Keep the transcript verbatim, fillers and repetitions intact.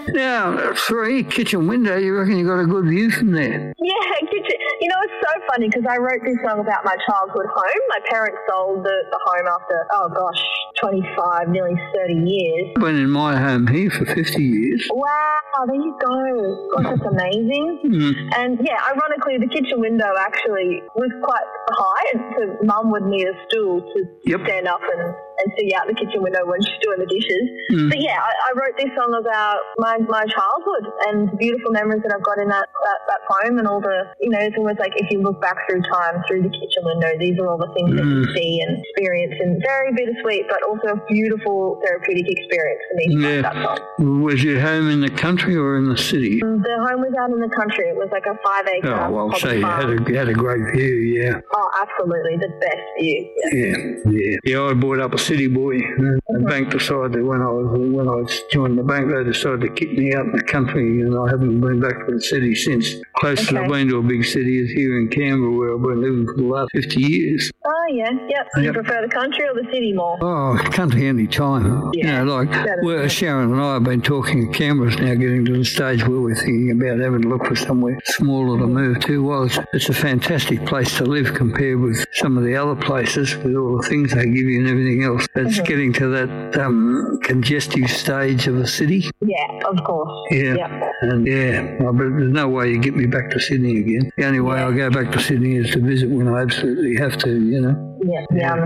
Now, three, kitchen window, you reckon you got a good view from there? Yeah, kitchen. You know, it's so funny because I wrote this song about my childhood home. My parents sold the, the home after, oh gosh, twenty-five, nearly thirty years. I've been in my home here for fifty years. Wow, there you go. Gosh, that's amazing. Mm. And yeah, ironically, the kitchen window actually was quite high, so Mum would need a stool to Yep. stand up and, and see out the kitchen window when she's doing the dishes. Mm. But yeah, I, I wrote this song about my, my childhood and the beautiful memories that I've got in that, that, that home, and all the, you know, it's almost like if you look back through time through the kitchen window, these are all the things mm. that you see and experience, and very bittersweet, but also a beautiful therapeutic experience for me to Yeah. write that song. Was your home in the country or in the city? The home was out in the country. It was like a five acre. Oh, well, so you had farm. a, you had a great view, yeah. Oh, absolutely. The best view. Yeah. Yeah, yeah. Yeah, I brought up a city boy. The Mm-hmm. bank decided that when I was when I was joined the bank, they decided to kick me out in the country, and I haven't been back to the city since. Closest Okay. I've been to a big city is here in Canberra, where I've been living for the last fifty years. Oh, yeah. Yep. Do you Yep. prefer the country or the city more? Oh, country any time. Yeah, You know, like that is well, good. Sharon and I have been talking. Canberra's now getting to the stage where we're thinking about having to look for somewhere smaller to move to. Well, it's, it's a fantastic place to live compared with some of the other places with all the things they give you and everything else. It's Mm-hmm. getting to that um, congestive stage of a city. Yeah, of course. Yeah. Yep. And yeah, well, but there's no way you get me back to Sydney again. The only way Yeah. I'll go back to Sydney is to visit when I absolutely have to, you know. Yeah, yeah, I'm the